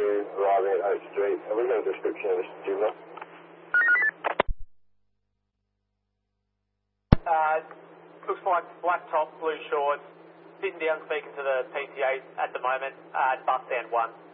driving at Oak Street. Have we got a description of this juvenile? Looks like black top, blue shorts, sitting down speaking to the PTA at the moment at bus stand 1.